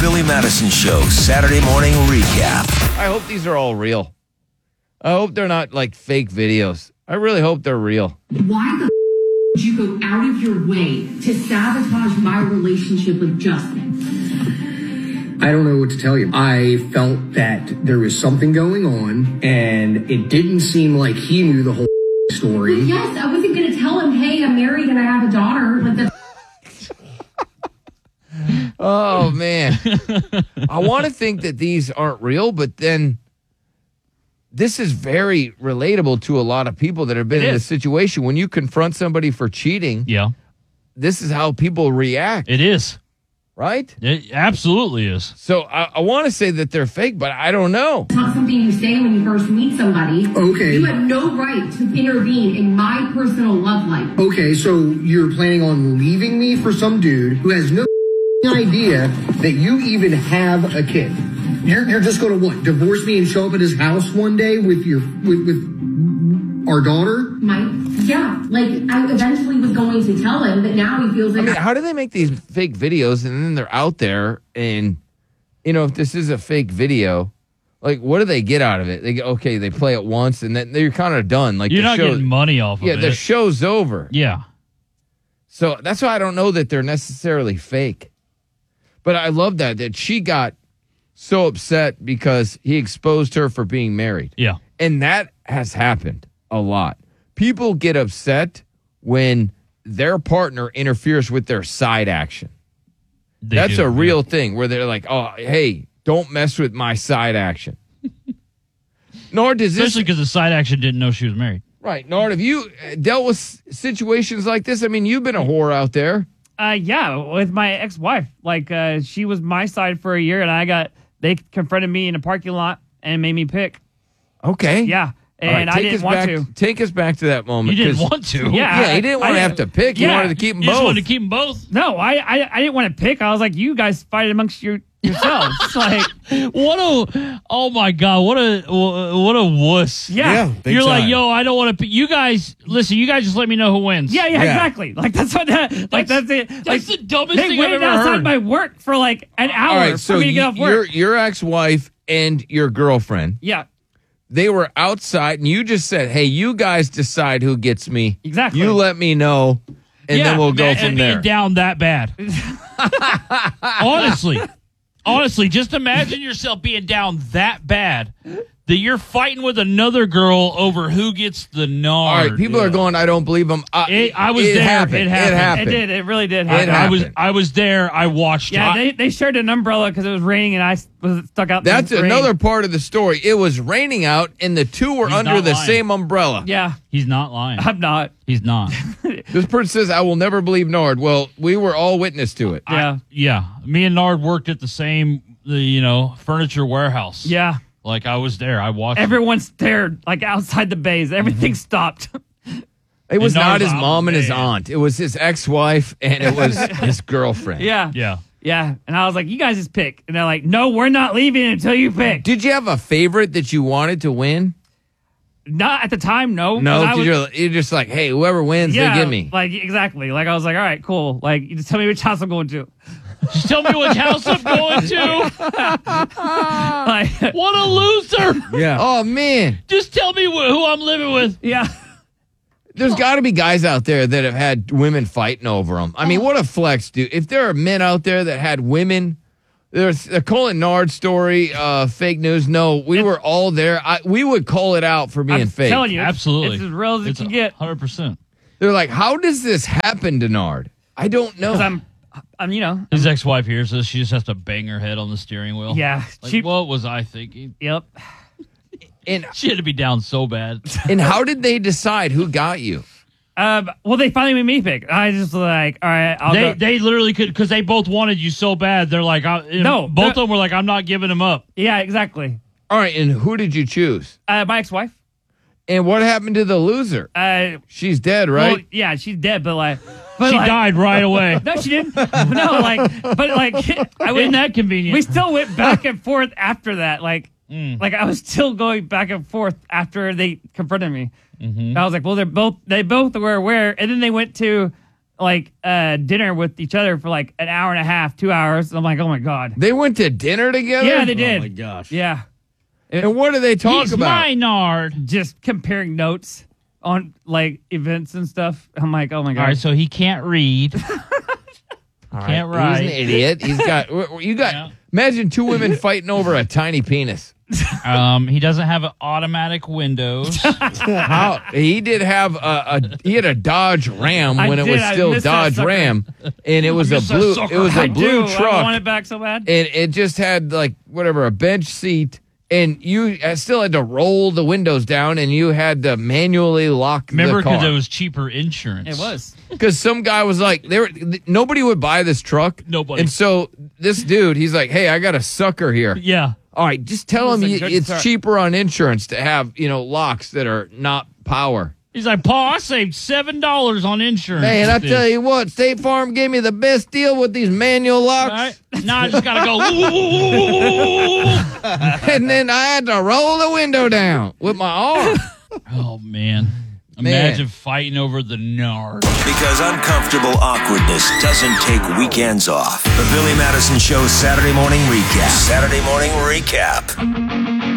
Billy Madison Show, Saturday morning recap. I hope these are all real. I hope they're not like fake videos. I really hope they're real. Why the would you go out of your way to sabotage my relationship with Justin? I don't know what to tell you. I felt that there was something going on, and it didn't seem like he knew the whole story. Well, yes, I wasn't going to tell him, hey, I'm married and I have a daughter. Like the Oh, man. I want to think that these aren't real, but then this is very relatable to a lot of people that have been in this situation. When you confront somebody for cheating, this is how people react. It is. Right? It absolutely is. So I want to say that they're fake, but I don't know. It's not something you say when you first meet somebody. Okay. You have no right to intervene in my personal love life. Okay, so you're planning on leaving me for some dude who has no idea that you even have a kid. You're just going to what? Divorce me and show up at his house one day with our daughter? Like I eventually was going to tell him, but now he feels like. I mean, how do they make these fake videos and then they're out there and, you know, if this is a fake video, like what do they get out of it? They they play it once and then they're kind of done. Like you're not getting money off of it. Yeah, the show's over. Yeah. So that's why I don't know that they're necessarily fake. But I love that she got so upset because he exposed her for being married. Yeah. And that has happened a lot. People get upset when their partner interferes with their side action. That's a real thing where they're like, oh, hey, don't mess with my side action. Nor does Especially because the side action didn't know she was married. Right. Nor have you dealt with situations like this? I mean, you've been a whore out there. Yeah, with my ex-wife. Like, she was my side for a year, and they confronted me in a parking lot and made me pick. Okay. Yeah. And I didn't want to. Take us back to that moment. You didn't want to? Yeah. He didn't want to have to pick. He wanted to keep them both. You just wanted to keep them both? No, I didn't want to pick. I was like, you guys fight amongst yourselves. Like, oh my God, what a wuss. Yeah. You're time. Like, yo, I don't want to pick. You guys, listen, you guys just let me know who wins. Yeah, exactly. Like, that's what that's it. That's like, the dumbest thing I've ever outside heard. my work for like an hour All right, for me to get off work. Your ex-wife and your girlfriend. Yeah. They were outside, and you just said, hey, you guys decide who gets me. Exactly. You let me know, and then we'll go from there. Being down that bad. Honestly, just imagine yourself being down that bad that you're fighting with another girl over who gets the nard. All right, people are going, I don't believe them. I was there. Happened. It happened. It did. It really did happen. I was there. I watched it. Yeah, they shared an umbrella because it was raining and I was stuck out. That's in the rain. another part of the story. It was raining out and the two were under the same umbrella. Yeah. He's not lying. I'm not. He's not. This person says, I will never believe Nard. Well, we were all witness to it. Yeah. Me and Nard worked at the same, furniture warehouse. Yeah. Like I was there. I watched. Everyone stared like outside the bays. Everything stopped. It was not his mom and his aunt. It was his ex-wife and it was his girlfriend. Yeah. Yeah. And I was like, you guys just pick. And they're like, no, we're not leaving until you pick. Did you have a favorite that you wanted to win? Not at the time, no. No, you're just like, hey, whoever wins, they get me. Like, exactly. Like, I was like, all right, cool. Like, you just tell me which house I'm going to. Just tell me which house I'm going to. What a loser. Yeah. Oh, man. Just tell me who I'm living with. Yeah. There's got to be guys out there that have had women fighting over them. I mean, what a flex, dude. If there are men out there that had women, there's the Colin Nard story, fake news. No, we were all there. We would call it out for being fake. I'm telling you. Absolutely. It's as real as it can get. 100%. They're like, how does this happen to Nard? I don't know. Because I'm His ex-wife hears this. She just has to bang her head on the steering wheel. Yeah. Like, what was I thinking? Yep. And she had to be down so bad. And how did they decide who got you? Well, they finally made me pick. I just like, all right, They literally could, because they both wanted you so bad. They're like, both of them were like, I'm not giving him up. Yeah, exactly. All right, and who did you choose? My ex-wife. And what happened to the loser? She's dead, right? Well, yeah, she's dead, but she died right away. No, she didn't. No, Isn't that convenient? We still went back and forth after that. Like I was still going back and forth after they confronted me. Mm-hmm. I was like, well, they both were aware, and then they went to like dinner with each other for like an hour and a half, 2 hours. I'm like, oh my God. They went to dinner together? Yeah, they did. Oh my gosh. Yeah. And what do they talk He's about? my Nard. Just comparing notes on like events and stuff. I'm like, oh my God. All right, so he can't read. Can't write. He's an idiot. He's got, Yeah. imagine two women fighting over a tiny penis. He doesn't have automatic windows. How he did have he had a Dodge Ram when it was I still missed that Dodge sucker. Ram, and it was a missed that blue. sucker. It was I a blue do. I truck, want it back so bad. and it just had like whatever a bench seat, and you still had to roll the windows down, and you had to manually lock Remember, the car. because it was cheaper insurance. It was. Because some guy was like, nobody would buy this truck. Nobody. And so this dude, he's like, hey, I got a sucker here. Yeah. All right, just tell him It was a good it's start. cheaper on insurance to have, locks that are not power. He's like, Paul, I saved $7 on insurance. Man, I with tell this." you what, State Farm gave me the best deal with these manual locks. Right? Now I just got to go. "Ooh." And then I had to roll the window down with my arm. Oh, man. Imagine fighting over the Nard. Because uncomfortable awkwardness doesn't take weekends off. The Billy Madison Show Saturday morning recap. Saturday morning recap.